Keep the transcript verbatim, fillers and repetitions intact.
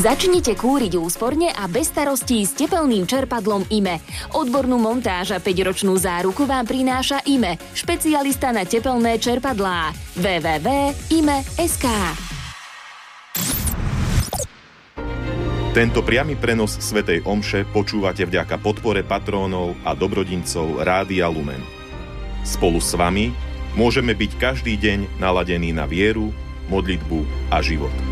Začnite kúriť úsporne a bez starostí s tepelným čerpadlom í em e. Odbornú montáž a päťročnú záruku vám prináša í em e, špecialista na tepelné čerpadlá. w w w bodka i m e bodka es ká. Tento priamy prenos svätej omše počúvate vďaka podpore patrónov a dobrodincov Rádia Lumen. Spolu s vami môžeme byť každý deň naladení na vieru, modlitbu a život.